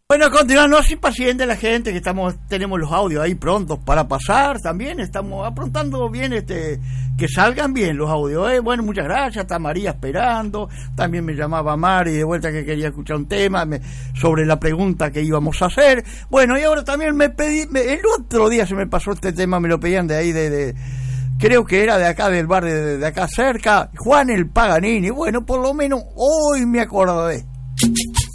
Bueno, continuando, así paciente la gente que tenemos los audios ahí prontos para pasar, también estamos aprontando bien que salgan bien los audios, Bueno, muchas gracias, está María esperando, también me llamaba Mari de vuelta que quería escuchar un tema sobre la pregunta que íbamos a hacer. Bueno, y ahora también el otro día se me pasó este tema, me lo pedían de ahí creo que era de acá del bar de acá cerca, Juan el Paganini. Bueno, por lo menos hoy me acordé.